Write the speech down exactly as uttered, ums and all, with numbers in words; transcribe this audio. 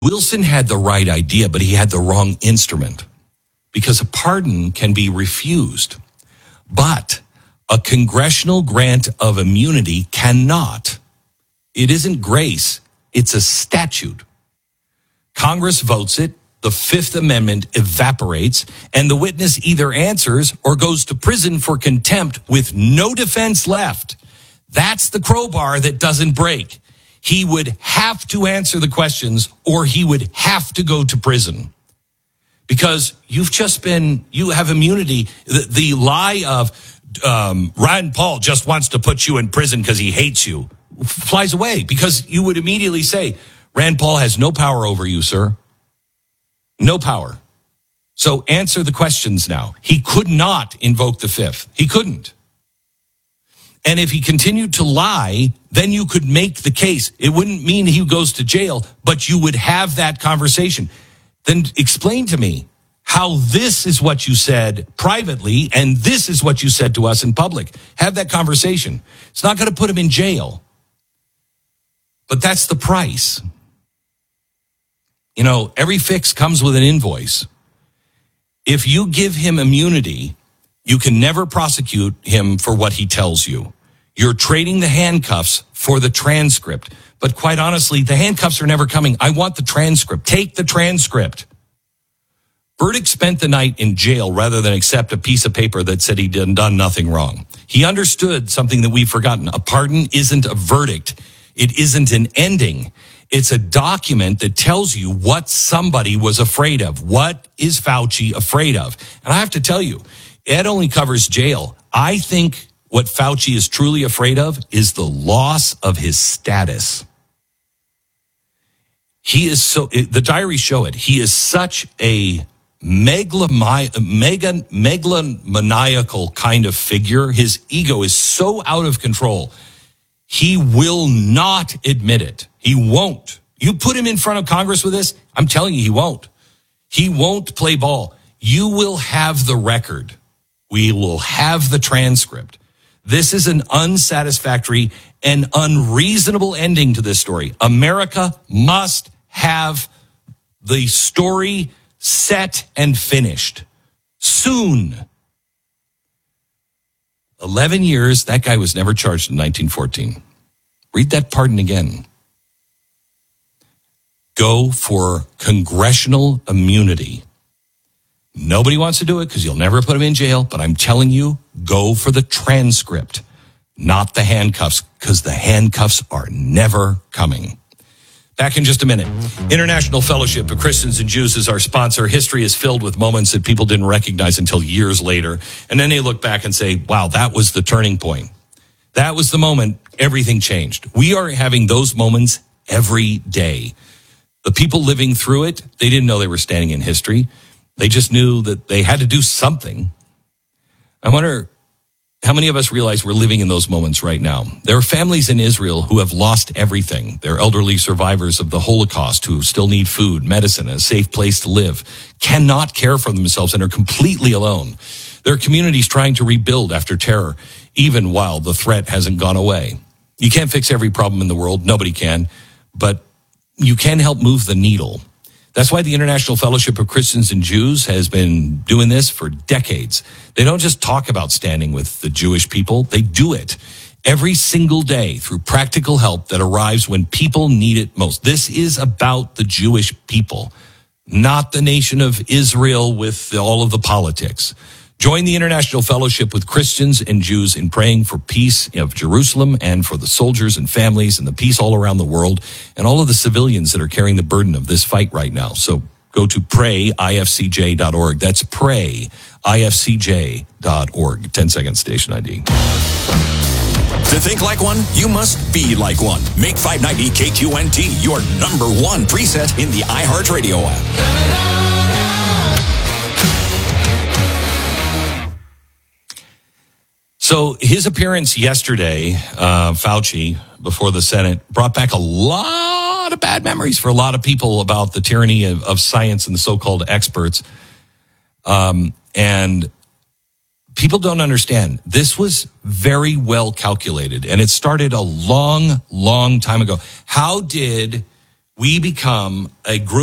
Wilson had the right idea, but he had the wrong instrument, because a pardon can be refused, but a congressional grant of immunity cannot. It isn't grace, it's a statute. Congress votes it, the Fifth Amendment evaporates, and the witness either answers or goes to prison for contempt with no defense left. That's the crowbar that doesn't break. He would have to answer the questions or he would have to go to prison. Because you've just been, you have immunity. The, the lie of um, Rand Paul just wants to put you in prison because he hates you flies away, because you would immediately say, Rand Paul has no power over you, sir. No power. So answer the questions now. He could not invoke the Fifth. He couldn't. And if he continued to lie, then you could make the case. It wouldn't mean he goes to jail, but you would have that conversation. Then explain to me how this is what you said privately and this is what you said to us in public. Have that conversation. It's not going to put him in jail, but that's the price. You know, every fix comes with an invoice. If you give him immunity, you can never prosecute him for what he tells you. You're trading the handcuffs for the transcript. But quite honestly, the handcuffs are never coming. I want the transcript. Take the transcript. Burdick spent the night in jail rather than accept a piece of paper that said he'd done nothing wrong. He understood something that we've forgotten. A pardon isn't a verdict. It isn't an ending. It's a document that tells you what somebody was afraid of. What is Fauci afraid of? And I have to tell you, Ed only covers jail. I think what Fauci is truly afraid of is the loss of his status. He is so, the diaries show it. He is such a megalomai, mega, megalomaniacal kind of figure. His ego is so out of control. He will not admit it. He won't. You put him in front of Congress with this, I'm telling you, he won't. He won't play ball. You will have the record. We will have the transcript. This is an unsatisfactory and unreasonable ending to this story. America must have the story set and finished soon. eleven years, that guy was never charged in nineteen fourteen. Read that pardon again. Go for congressional immunity. Nobody wants to do it because you'll never put him in jail, but I'm telling you, go for the transcript, not the handcuffs, because the handcuffs are never coming. Back in just a minute. International Fellowship of Christians and Jews is our sponsor. History is filled with moments that people didn't recognize until years later. And then they look back and say, wow, that was the turning point. That was the moment everything changed. We are having those moments every day. The people living through it, they didn't know they were standing in history. They just knew that they had to do something. I wonder how many of us realize we're living in those moments right now. There are families in Israel who have lost everything. They're elderly survivors of the Holocaust who still need food, medicine, and a safe place to live, cannot care for themselves and are completely alone. There are communities trying to rebuild after terror, even while the threat hasn't gone away. You can't fix every problem in the world. Nobody can. But you can help move the needle. That's why the International Fellowship of Christians and Jews has been doing this for decades. They don't just talk about standing with the Jewish people. They do it every single day through practical help that arrives when people need it most. This is about the Jewish people, not the nation of Israel with all of the politics. Join the International Fellowship with Christians and Jews in praying for peace of Jerusalem and for the soldiers and families and the peace all around the world and all of the civilians that are carrying the burden of this fight right now. So go to pray I F C J dot org. That's pray I F C J dot org. ten second station I D. To think like one, you must be like one. Make five ninety K Q N T your number one preset in the iHeartRadio app. So his appearance yesterday, uh, Fauci, before the Senate, brought back a lot of bad memories for a lot of people about the tyranny of, of science and the so-called experts. Um, and people don't understand. This was very well calculated, and it started a long, long time ago. How did we become a group